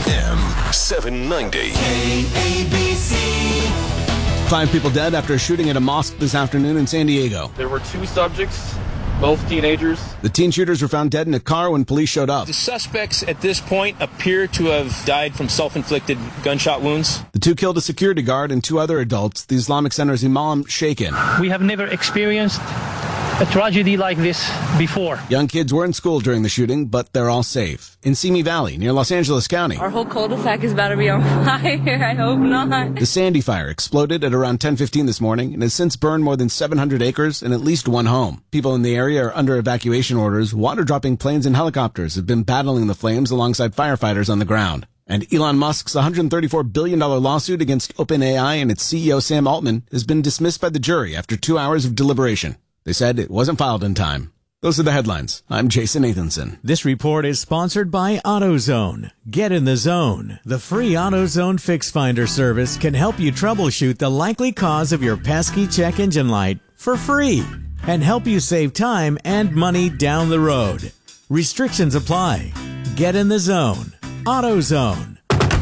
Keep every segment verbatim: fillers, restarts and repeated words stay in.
M seven ninety. K A B C. Five people dead after a shooting at a mosque this afternoon in San Diego. There were two subjects, both teenagers. The teen shooters were found dead in a car when police showed up. The suspects at this point appear to have died from self-inflicted gunshot wounds. The two killed a security guard and two other adults, the Islamic Center's Imam Shaken. We have never experienced a tragedy like this before. Young kids were in school during the shooting, but they're all safe. In Simi Valley, near Los Angeles County. Our whole cul-de-sac is about to be on fire. I hope not. The Sandy Fire exploded at around ten fifteen this morning and has since burned more than seven hundred acres and at least one home. People in the area are under evacuation orders. Water-dropping planes and helicopters have been battling the flames alongside firefighters on the ground. And Elon Musk's one hundred thirty-four billion dollars lawsuit against OpenAI and its C E O Sam Altman has been dismissed by the jury after two hours of deliberation. They said it wasn't filed in time. Those are the headlines. I'm Jason Nathanson. This report is sponsored by AutoZone. Get in the zone. The free AutoZone Fix Finder service can help you troubleshoot the likely cause of your pesky check engine light for free and help you save time and money down the road. Restrictions apply. Get in the zone. AutoZone.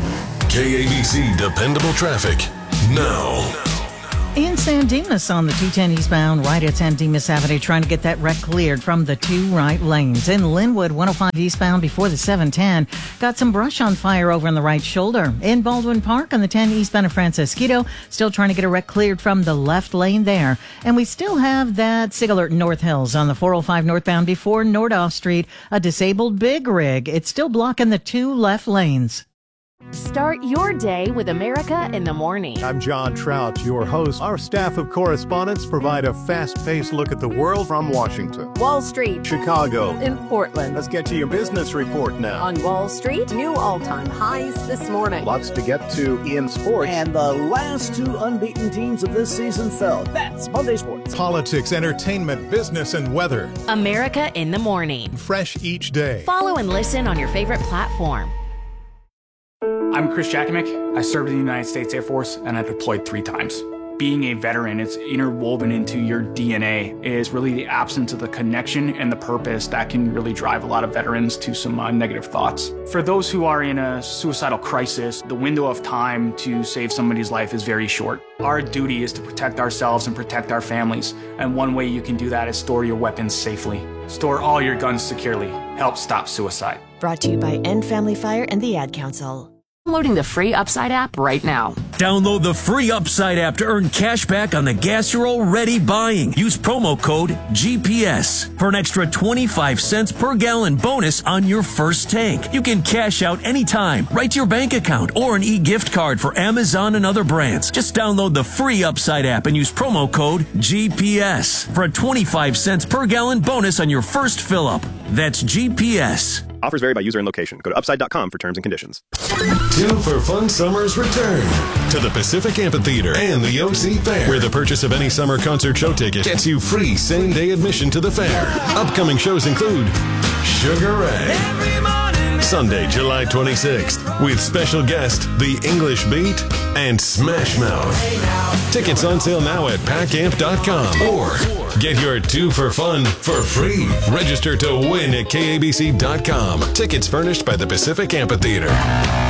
K A B C Dependable Traffic now. In San Dimas on the two ten eastbound, right at San Dimas Avenue, trying to get that wreck cleared from the two right lanes. In Linwood, one oh five eastbound before the seven ten, got some brush on fire over on the right shoulder. In Baldwin Park on the ten eastbound of Francisquito, still trying to get a wreck cleared from the left lane there. And we still have that SIG alert in North Hills on the four oh five northbound before Nordoff Street, a disabled big rig. It's still blocking the two left lanes. Start your day with America in the Morning. I'm John Trout, your host. Our staff of correspondents provide a fast-paced look at the world from Washington, Wall Street, Chicago, in Portland. Let's get to your business report now. On Wall Street, new all-time highs this morning. Lots to get to in sports. And the last two unbeaten teams of this season fell. That's Monday Sports. Politics, entertainment, business, and weather. America in the Morning. Fresh each day. Follow and listen on your favorite platform. I'm Chris Jakimick. I served in the United States Air Force and I deployed three times. Being a veteran, it's interwoven into your D N A, is really the absence of the connection and the purpose that can really drive a lot of veterans to some uh, negative thoughts. For those who are in a suicidal crisis, the window of time to save somebody's life is very short. Our duty is to protect ourselves and protect our families, and one way you can do that is store your weapons safely. Store all your guns securely. Help stop suicide. Brought to you by End Family Fire and the Ad Council. Downloading the free Upside app right now. Download the free Upside app to earn cash back on the gas you're already buying. Use promo code G P S for an extra twenty-five cents per gallon bonus on your first tank. You can cash out anytime, right to your bank account, or an e-gift card for Amazon and other brands. Just download the free Upside app and use promo code G P S for a twenty-five cents per gallon bonus on your first fill-up. That's G P S. Offers vary by user and location. Go to upside dot com for terms and conditions. Two for Fun Summers return to the Pacific Amphitheater and the O C Fair, where the purchase of any summer concert show ticket gets you free same-day admission to the fair. Upcoming shows include Sugar Ray, Sunday, July twenty-sixth, with special guest The English Beat and Smash Mouth. Tickets on sale now at pack amp dot com or get your two for fun for free. Register to win at K A B C dot com. Tickets furnished by the Pacific Amphitheater.